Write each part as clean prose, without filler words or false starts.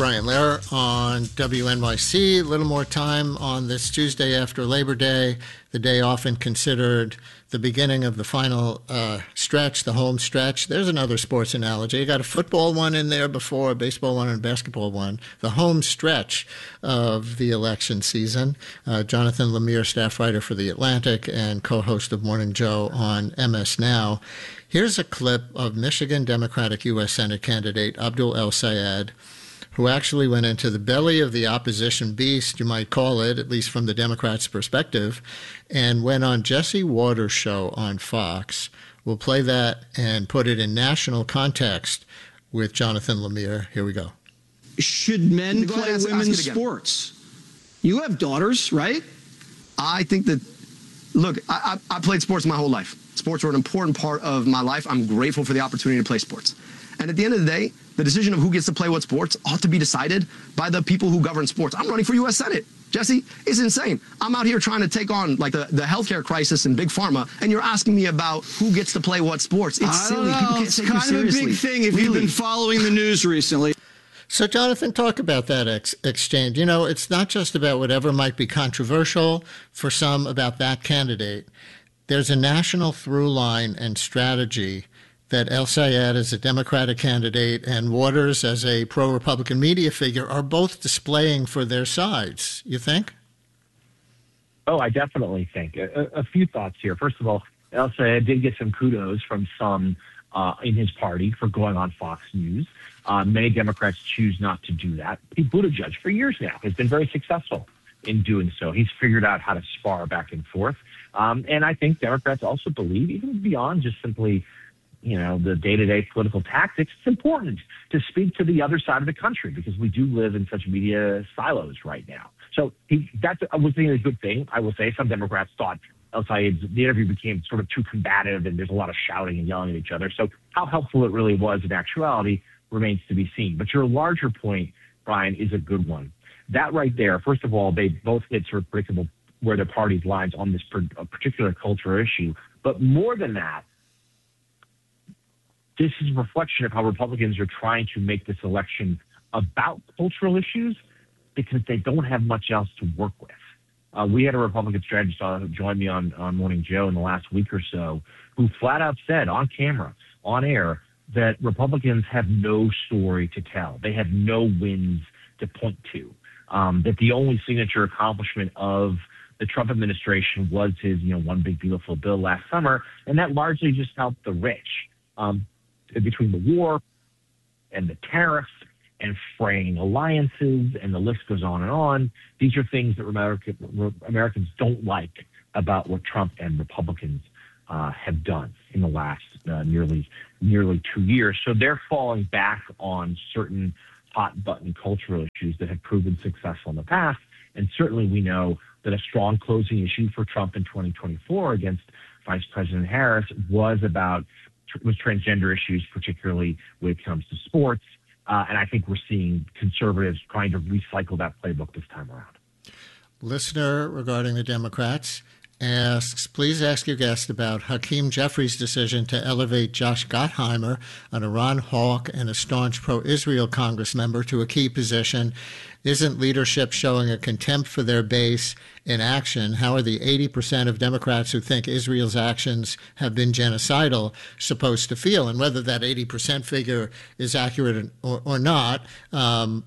Brian Lehrer on WNYC. A little more time on this Tuesday after Labor Day, the day often considered the beginning of the final stretch, the home stretch. There's another sports analogy. You got a football one in there before, a baseball one and a basketball one. The home stretch of the election season. Jonathan Lemire, staff writer for The Atlantic and co-host of Morning Joe on MS Now. Here's a clip of Michigan Democratic U.S. Senate candidate Abdul El-Sayed, who actually went into the belly of the opposition beast, you might call it, at least from the Democrats' perspective, and went on Jesse Waters' show on Fox. We'll play that and put it in national context with Jonathan Lemire. Here we go. Should men play women's sports? You have daughters, right? I think that, look, I played sports my whole life. Sports were an important part of my life. I'm grateful for the opportunity to play sports. And at the end of the day, the decision of who gets to play what sports ought to be decided by the people who govern sports. I'm running for U.S. Senate. Jesse, it's insane. I'm out here trying to take on like the healthcare crisis in Big Pharma, and you're asking me about who gets to play what sports. It's silly. People can't take you seriously. It's kind of a big thing if you've been following the news recently. So, Jonathan, talk about that exchange. You know, it's not just about whatever might be controversial for some about that candidate. There's a national through line and strategy that El-Sayed as a Democratic candidate and Waters as a pro-Republican media figure are both displaying for their sides, you think? Oh, I definitely think. A few thoughts here. First of all, El-Sayed did get some kudos from some in his party for going on Fox News. Many Democrats choose not to do that. Pete Buttigieg, for years now, has been very successful in doing so. He's figured out how to spar back and forth. And I think Democrats also believe, even beyond just simply the day-to-day political tactics, it's important to speak to the other side of the country because we do live in such media silos right now. So I was thinking a good thing. I will say some Democrats thought El-Sayed's the interview became sort of too combative and there's a lot of shouting and yelling at each other. So how helpful it really was in actuality remains to be seen. But your larger point, Brian, is a good one. That right there, first of all, they both hit sort of predictable where their parties' lines on this particular cultural issue. But more than that, this is a reflection of how Republicans are trying to make this election about cultural issues because they don't have much else to work with. We had a Republican strategist who joined me on Morning Joe in the last week or so who flat out said on camera, on air, that Republicans have no story to tell. They have no wins to point to. That the only signature accomplishment of the Trump administration was his, one big beautiful bill last summer, and that largely just helped the rich. Between the war and the tariffs and fraying alliances, and the list goes on and on. These are things that Americans don't like about what Trump and Republicans have done in the last nearly 2 years. So they're falling back on certain hot-button cultural issues that have proven successful in the past. And certainly we know that a strong closing issue for Trump in 2024 against Vice President Harris was transgender issues, particularly when it comes to sports. And I think we're seeing conservatives trying to recycle that playbook this time around. Listener regarding the Democrats asks, please ask your guest about Hakeem Jeffries' decision to elevate Josh Gottheimer, an Iran hawk and a staunch pro-Israel Congress member, to a key position. Isn't leadership showing a contempt for their base in action? How are the 80% of Democrats who think Israel's actions have been genocidal supposed to feel? And whether that 80% figure is accurate or not, I'm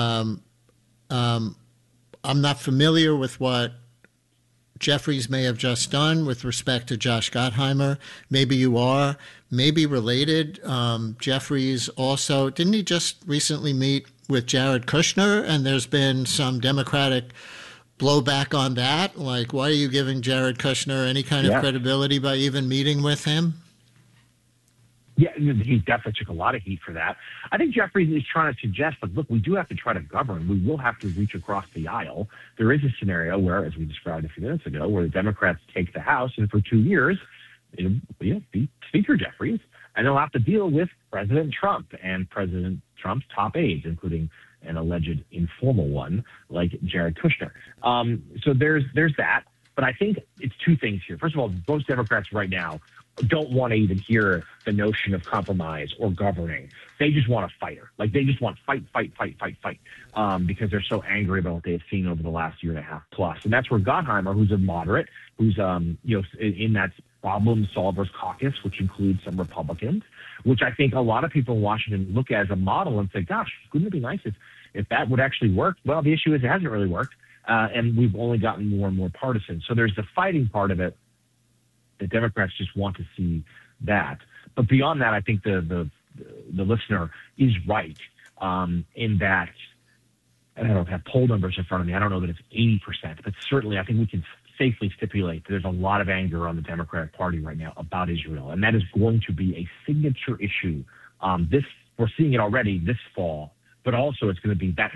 not familiar with what Jeffries may have just done with respect to Josh Gottheimer. Maybe you are. Maybe related. Jeffries also, didn't he just recently meet with Jared Kushner? And there's been some Democratic blowback on that. Like, why are you giving Jared Kushner any kind of credibility by even meeting with him? Yeah, he definitely took a lot of heat for that. I think Jeffries is trying to suggest that, look, we do have to try to govern. We will have to reach across the aisle. There is a scenario where, as we described a few minutes ago, where the Democrats take the House, and for 2 years, be Speaker Jeffries, and they'll have to deal with President Trump and President Trump's top aides, including an alleged informal one like Jared Kushner. So there's that. But I think it's two things here. First of all, most Democrats right now don't want to even hear the notion of compromise or governing. They just want a fighter. Like, they just want fight, because they're so angry about what they have seen over the last year and a half plus. And that's where Gottheimer, who's a moderate, who's in that problem solvers caucus, which includes some Republicans, which I think a lot of people in Washington look at as a model and say, gosh, wouldn't it be nice if that would actually work? Well, the issue is it hasn't really worked, and we've only gotten more and more partisan. So there's the fighting part of it. The Democrats just want to see that. But beyond that, I think the listener is right in that, and I don't have poll numbers in front of me. I don't know that it's 80%, but certainly I think we can safely stipulate that there's a lot of anger on the Democratic Party right now about Israel, and that is going to be a signature issue. We're seeing it already this fall, but also it's going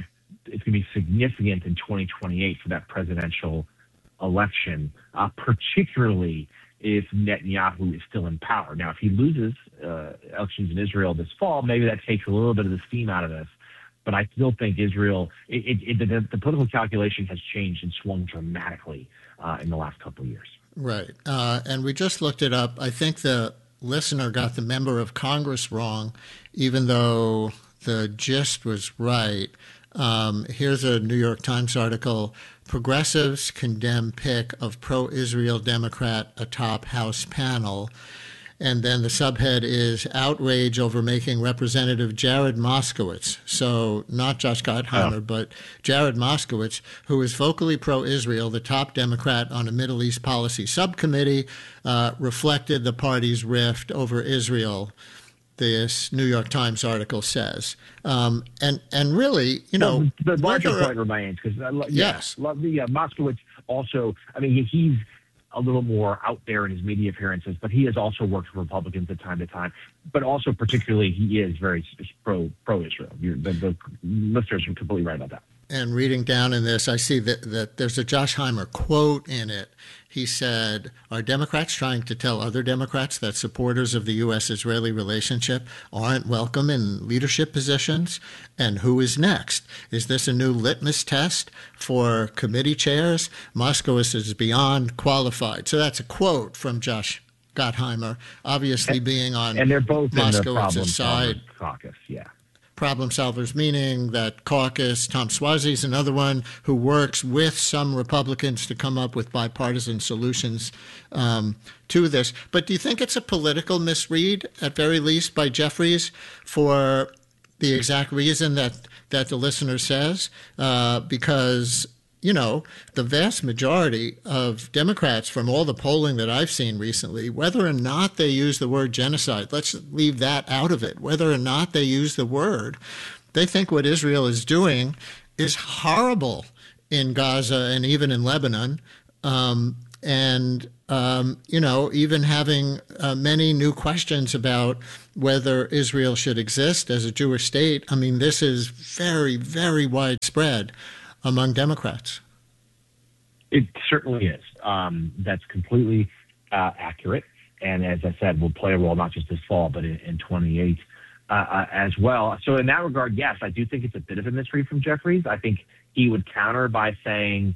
to be significant in 2028 for that presidential election, particularly if Netanyahu is still in power. Now, if he loses elections in Israel this fall, maybe that takes a little bit of the steam out of this. But I still think Israel, the political calculation has changed and swung dramatically in the last couple of years. Right. And we just looked it up. I think the listener got the member of Congress wrong, even though the gist was right. Here's a New York Times article. Progressives condemn pick of pro-Israel Democrat atop House panel. And then the subhead is outrage over making Representative Jared Moskowitz, so not Josh Gottheimer, but Jared Moskowitz, who is vocally pro-Israel, the top Democrat on a Middle East policy subcommittee, reflected the party's rift over Israel, this New York Times article says. And really, the larger point remains, because Moskowitz also, I mean, he's a little more out there in his media appearances, but he has also worked for Republicans at time to time. But also, particularly, he is very pro-Israel. The listeners are completely right about that. And reading down in this, I see that there's a Josh Heimer quote in it. He said, "Are Democrats trying to tell other Democrats that supporters of the U.S.-Israeli relationship aren't welcome in leadership positions? And who is next? Is this a new litmus test for committee chairs? Moskowitz is beyond qualified." So that's a quote from Josh Gottheimer, obviously being on and they're both Moskowitz's side. Caucus, yeah. Problem solvers, meaning that caucus. Tom Suozzi is another one who works with some Republicans to come up with bipartisan solutions to this. But do you think it's a political misread, at very least, by Jeffries for the exact reason that the listener says? Because the vast majority of Democrats, from all the polling that I've seen recently, whether or not they use the word genocide, let's leave that out of it, whether or not they use the word, they think what Israel is doing is horrible in Gaza and even in Lebanon. Even having many new questions about whether Israel should exist as a Jewish state. I mean, this is very, very widespread among Democrats. It certainly is. That's completely accurate. And as I said, will play a role not just this fall, but in 28 as well. So in that regard, yes, I do think it's a bit of a mystery from Jeffries. I think he would counter by saying